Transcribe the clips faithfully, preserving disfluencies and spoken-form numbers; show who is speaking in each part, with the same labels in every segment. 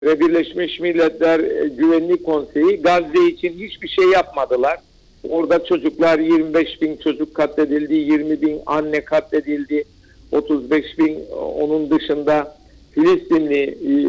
Speaker 1: ve Birleşmiş Milletler Güvenlik Konseyi Gazze için hiçbir şey yapmadılar. Orada çocuklar, yirmi beş bin çocuk katledildi, yirmi bin anne katledildi, otuz beş bin onun dışında Filistinli,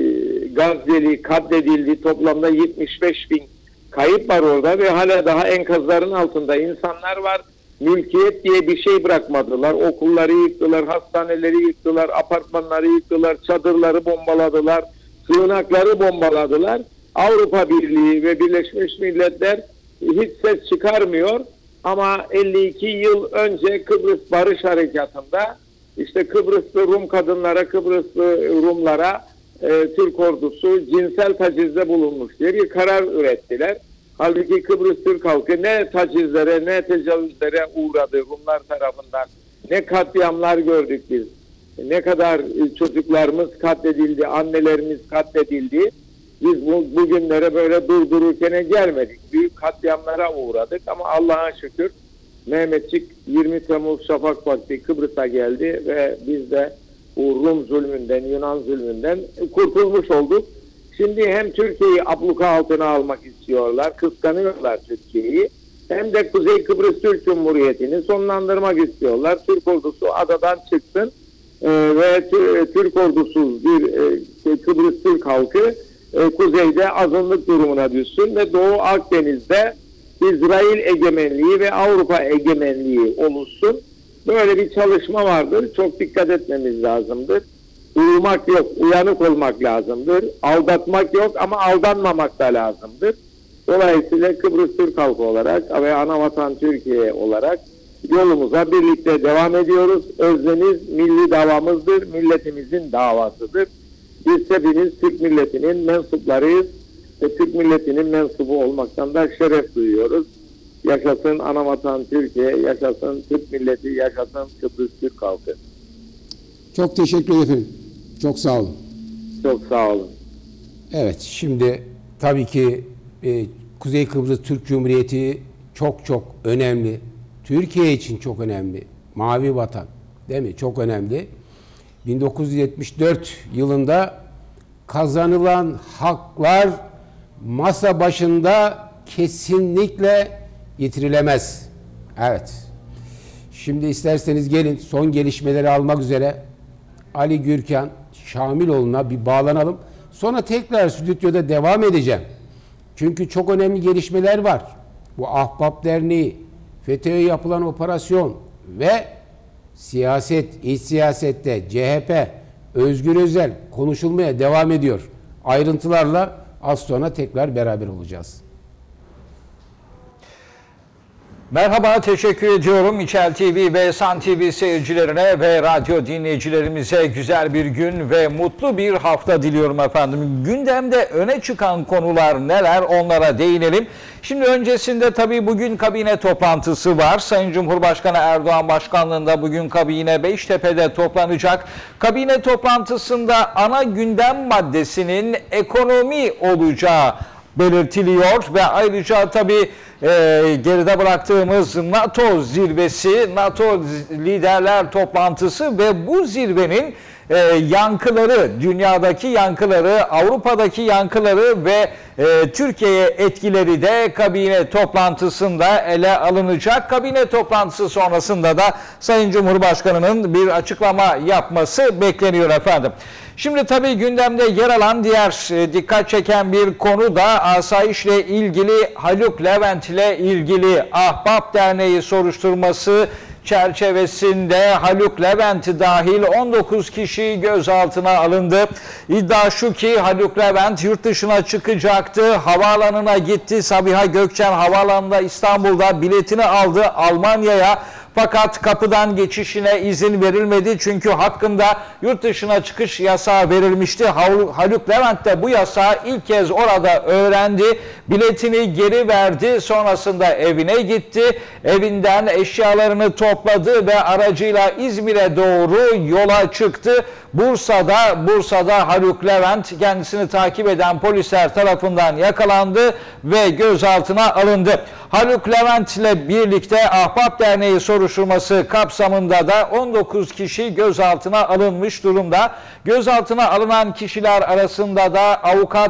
Speaker 1: Gazze'li katledildi. Toplamda yetmiş beş bin kayıp var orada ve hala daha enkazların altında insanlar var. Mülkiyet diye bir şey bırakmadılar. Okulları yıktılar, hastaneleri yıktılar, apartmanları yıktılar, çadırları bombaladılar, sığınakları bombaladılar. Avrupa Birliği ve Birleşmiş Milletler hiç ses çıkarmıyor. Ama elli iki yıl önce Kıbrıs Barış Harekatı'nda işte Kıbrıslı Rum kadınlara, Kıbrıslı Rumlara e, Türk ordusu cinsel tacizde bulunmuş diye bir karar ürettiler. Halbuki Kıbrıs Türk halkı ne tacizlere ne tecavüzlere uğradı Rumlar tarafından. Ne katliamlar gördük biz. Ne kadar çocuklarımız katledildi, annelerimiz katledildi. Biz bu, bugünlere böyle durdururken gelmedik. Büyük katliamlara uğradık ama Allah'a şükür Mehmetçik yirmi Temmuz Şafak vakti Kıbrıs'a geldi ve biz de bu Rum zulmünden, Yunan zulmünden kurtulmuş olduk. Şimdi hem Türkiye'yi abluka altına almak istiyorlar, kıskanıyorlar Türkiye'yi. Hem de Kuzey Kıbrıs Türk Cumhuriyeti'ni sonlandırmak istiyorlar. Türk ordusu adadan çıksın e, ve Türk ordusuz bir e, Kıbrıs Türk halkı e, kuzeyde azınlık durumuna düşsün ve Doğu Akdeniz'de İsrail egemenliği ve Avrupa egemenliği oluşsun. Böyle bir çalışma vardır. Çok dikkat etmemiz lazımdır. Uyumak yok, uyanık olmak lazımdır. Aldatmak yok ama aldanmamak da lazımdır. Dolayısıyla Kıbrıs Türk halkı olarak ve Anavatan Türkiye olarak yolumuza birlikte devam ediyoruz. Özlemiz milli davamızdır, milletimizin davasıdır. Biz hepimiz Türk milletinin mensuplarıyız ve Türk milletinin mensubu olmaktan da şeref duyuyoruz. Yaşasın Anavatan Türkiye, yaşasın Türk milleti, yaşasın Kıbrıs Türk halkı.
Speaker 2: Çok teşekkür ederim. Çok sağ olun.
Speaker 1: Çok sağ olun.
Speaker 3: Evet, şimdi tabii ki e, Kuzey Kıbrıs Türk Cumhuriyeti çok çok önemli. Türkiye için çok önemli. Mavi vatan, değil mi? Çok önemli. bin dokuz yüz yetmiş dört yılında kazanılan haklar masa başında kesinlikle getirilemez. Evet. Şimdi isterseniz gelin son gelişmeleri almak üzere Ali Gürkan Şamiloğlu'na bir bağlanalım. Sonra tekrar stüdyoda devam edeceğim. Çünkü çok önemli gelişmeler var. Bu Ahbap Derneği, FETÖ'ye yapılan operasyon ve siyaset, iç siyasette C H P, Özgür Özel konuşulmaya devam ediyor. Ayrıntılarla az sonra tekrar beraber olacağız.
Speaker 4: Merhaba, teşekkür ediyorum İçel T V ve San T V seyircilerine ve radyo dinleyicilerimize güzel bir gün ve mutlu bir hafta diliyorum efendim. Gündemde öne çıkan konular neler, onlara değinelim. Şimdi öncesinde tabii bugün kabine toplantısı var. Sayın Cumhurbaşkanı Erdoğan başkanlığında bugün kabine Beştepe'de toplanacak. Kabine toplantısında ana gündem maddesinin ekonomi olacağı belirtiliyor ve ayrıca tabii e, geride bıraktığımız NATO zirvesi, NATO liderler toplantısı ve bu zirvenin e, yankıları, dünyadaki yankıları, Avrupa'daki yankıları ve e, Türkiye'ye etkileri de kabine toplantısında ele alınacak. Kabine toplantısı sonrasında da Sayın Cumhurbaşkanı'nın bir açıklama yapması bekleniyor efendim. Şimdi tabii gündemde yer alan diğer e, dikkat çeken bir konu da asayişle ilgili Haluk Levent ile ilgili Ahbap Derneği soruşturması çerçevesinde Haluk Levent dahil on dokuz kişi gözaltına alındı. İddia şu ki Haluk Levent yurt dışına çıkacaktı. Havaalanına gitti. Sabiha Gökçen Havaalanı'nda İstanbul'da biletini aldı Almanya'ya. Fakat kapıdan geçişine izin verilmedi çünkü hakkında yurt dışına çıkış yasağı verilmişti. Haluk Levent de bu yasağı ilk kez orada öğrendi. Biletini geri verdi. Sonrasında evine gitti. Evinden eşyalarını topladı ve aracıyla İzmir'e doğru yola çıktı. Bursa'da Bursa'da Haluk Levent kendisini takip eden polisler tarafından yakalandı ve gözaltına alındı. Haluk Levent ile birlikte Ahbap Derneği soruşturması soruşturması kapsamında da on dokuz kişi gözaltına alınmış durumda. Gözaltına alınan kişiler arasında da avukat